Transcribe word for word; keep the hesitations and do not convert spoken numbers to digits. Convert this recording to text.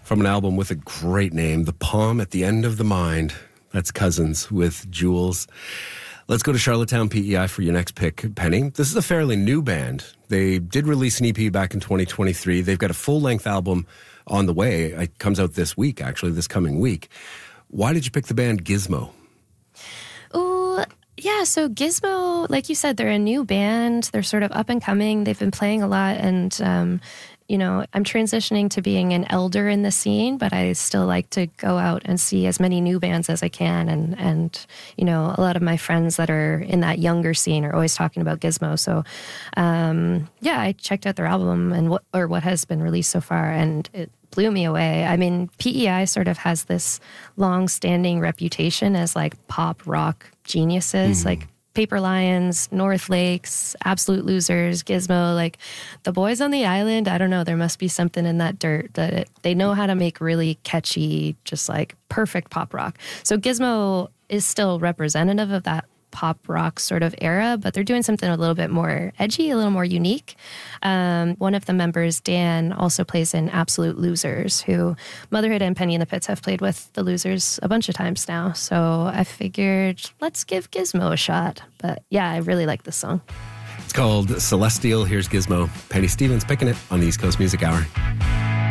from an album with a great name, The Palm at the End of the Mind. That's Cousins with Jules. Let's go to Charlottetown P E I for your next pick, Penny. This is a fairly new band. They did release an E P back in twenty twenty-three. They've got a full-length album on the way. It comes out this week, actually, this coming week. Why did you pick the band Gizmo? Ooh, yeah, so Gizmo, like you said, they're a new band. They're sort of up and coming. They've been playing a lot, and um, you know, I'm transitioning to being an elder in the scene, but I still like to go out and see as many new bands as I can. And, and you know, a lot of my friends that are in that younger scene are always talking about Gizmo. So, um, yeah, I checked out their album and what, or what has been released so far, and it blew me away. I mean, P E I sort of has this long-standing reputation as like pop rock geniuses, mm. like Paper Lions, North Lakes, Absolute Losers, Gizmo, like the boys on the island. I don't know. There must be something in that dirt that it, they know how to make really catchy, just like perfect pop rock. So Gizmo is still representative of that pop rock sort of era, but they're doing something a little bit more edgy, a little more unique. Um, one of the members, Dan, also plays in Absolute Losers, who Motherhood and Penny in the Pits have played with the Losers a bunch of times now. So I figured, let's give Gizmo a shot. But yeah, I really like this song. It's called Celestial. Here's Gizmo. Penny Stevens picking it on the East Coast Music Hour.